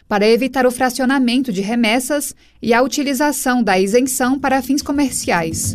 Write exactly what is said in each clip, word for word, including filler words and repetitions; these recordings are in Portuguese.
para evitar o fracionamento de remessas e a utilização da isenção para fins comerciais.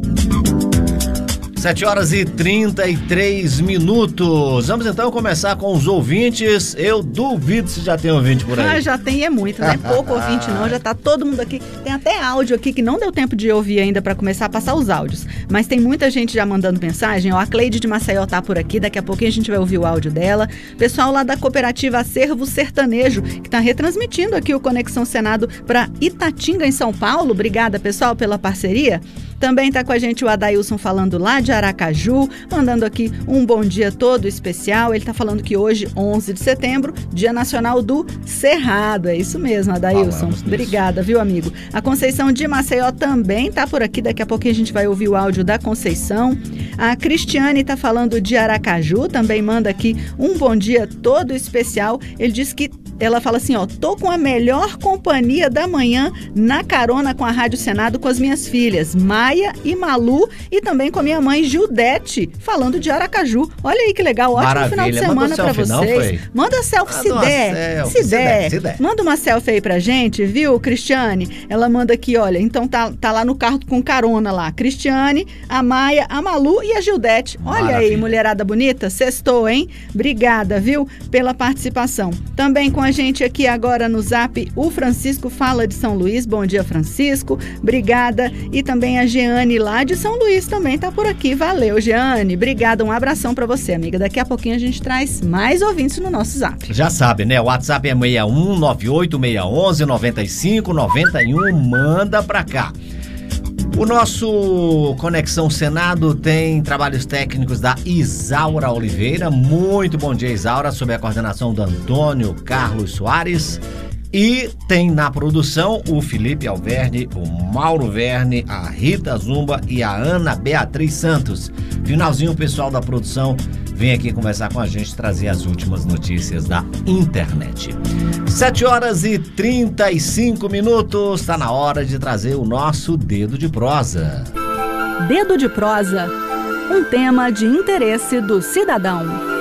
sete horas e trinta e três minutos. Vamos então começar com os ouvintes. Eu duvido se já tem ouvinte por aí. Ah, já tem, é muito, né? Pouco ouvinte não, já tá todo mundo aqui. Tem até áudio aqui que não deu tempo de ouvir ainda para começar a passar os áudios. Mas tem muita gente já mandando mensagem. Ó, a Cleide de Maceió tá por aqui, daqui a pouquinho a gente vai ouvir o áudio dela. Pessoal lá da cooperativa Acervo Sertanejo, que tá retransmitindo aqui o Conexão Senado para Itatinga, em São Paulo. Obrigada, pessoal, pela parceria. Também está com a gente o Adailson falando lá de Aracaju, mandando aqui um bom dia todo especial. Ele está falando que hoje, onze de setembro, Dia Nacional do Cerrado. É isso mesmo, Adailson. Obrigada, viu, amigo? A Conceição de Maceió também está por aqui. Daqui a pouquinho a gente vai ouvir o áudio da Conceição. A Cristiane está falando de Aracaju, também manda aqui um bom dia todo especial. Ele diz que ela fala assim, ó, tô com a melhor companhia da manhã na carona com a Rádio Senado com as minhas filhas, Maia e Malu, e também com a minha mãe Gildete, falando de Aracaju. Olha aí que legal, ótimo Maravilha. Final de semana para vocês. Não, foi? Manda selfie se der, selfie, se, se, der. Der, se der. Manda uma selfie aí pra gente, viu, Cristiane? Ela manda aqui, olha, então tá, tá lá no carro com carona lá, Cristiane, a Maia, a Malu e a Gildete. Olha Maravilha. Aí, mulherada bonita, sextou, hein? Obrigada, viu, pela participação. Também com a gente aqui agora no Zap, o Francisco fala de São Luís. Bom dia, Francisco. Obrigada. E também a Jeane lá de São Luís também tá por aqui. Valeu, Jeane. Obrigada. Um abração pra você, amiga. Daqui a pouquinho a gente traz mais ouvintes no nosso Zap. Já sabe, né? O WhatsApp é seis um nove oito seis um um nove cinco nove um. Manda pra cá. O nosso Conexão Senado tem trabalhos técnicos da Isaura Oliveira. Muito bom dia, Isaura, sob a coordenação do Antônio Carlos Soares. E tem na produção o Felipe Alverne, o Mauro Verne, a Rita Zumba e a Ana Beatriz Santos. Finalzinho, o pessoal da produção vem aqui conversar com a gente, trazer as últimas notícias da internet. sete horas e trinta e cinco minutos, está na hora de trazer o nosso Dedo de Prosa. Dedo de Prosa, um tema de interesse do cidadão.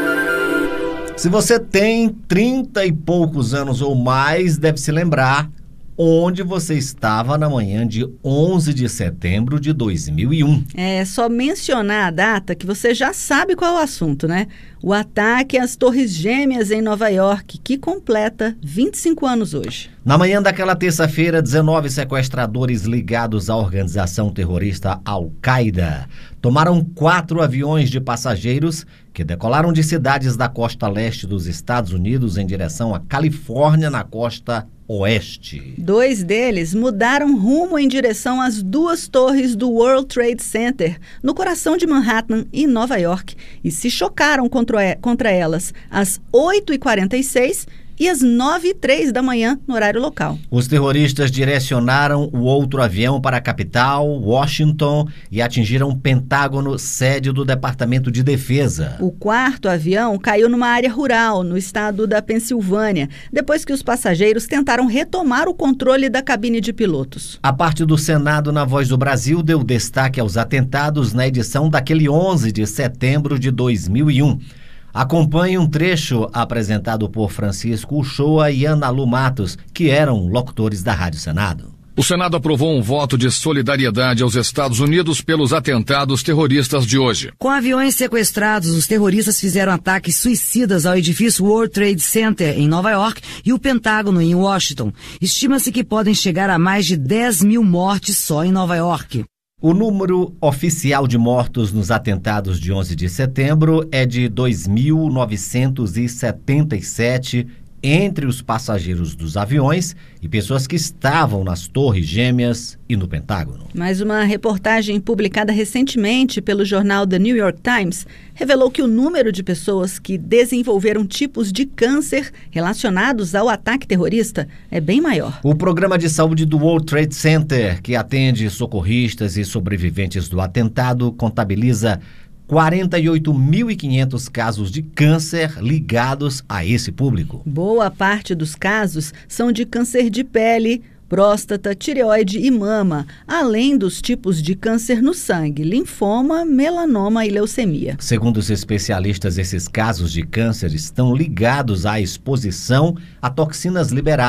Se você tem trinta e poucos anos ou mais, deve se lembrar onde você estava na manhã de onze de setembro de dois mil e um. É só mencionar a data que você já sabe qual é o assunto, né? O ataque às Torres Gêmeas em Nova York, que completa vinte e cinco anos hoje. Na manhã daquela terça-feira, dezenove sequestradores ligados à organização terrorista Al-Qaeda tomaram quatro aviões de passageiros que decolaram de cidades da costa leste dos Estados Unidos em direção à Califórnia, na costa oeste. Dois deles mudaram rumo em direção às duas torres do World Trade Center, no coração de Manhattan, em Nova York, e se chocaram contra, contra elas às oito e quarenta e seis e às nove e três da manhã, no horário local. Os terroristas direcionaram o outro avião para a capital, Washington, e atingiram o Pentágono, sede do Departamento de Defesa. O quarto avião caiu numa área rural, no estado da Pensilvânia, depois que os passageiros tentaram retomar o controle da cabine de pilotos. A parte do Senado na Voz do Brasil deu destaque aos atentados na edição daquele onze de setembro de dois mil e um. Acompanhe um trecho apresentado por Francisco Uchoa e Ana Lu Matos, que eram locutores da Rádio Senado. O Senado aprovou um voto de solidariedade aos Estados Unidos pelos atentados terroristas de hoje. Com aviões sequestrados, os terroristas fizeram ataques suicidas ao edifício World Trade Center, em Nova York, e o Pentágono, em Washington. Estima-se que podem chegar a mais de dez mil mortes só em Nova York. O número oficial de mortos nos atentados de onze de setembro é de dois mil novecentos e setenta e sete entre os passageiros dos aviões e pessoas que estavam nas Torres Gêmeas e no Pentágono. Mas uma reportagem publicada recentemente pelo jornal The New York Times revelou que o número de pessoas que desenvolveram tipos de câncer relacionados ao ataque terrorista é bem maior. O programa de saúde do World Trade Center, que atende socorristas e sobreviventes do atentado, contabiliza quarenta e oito mil e quinhentos casos de câncer ligados a esse público. Boa parte dos casos são de câncer de pele, próstata, tireoide e mama, além dos tipos de câncer no sangue, linfoma, melanoma e leucemia. Segundo os especialistas, esses casos de câncer estão ligados à exposição a toxinas liberadas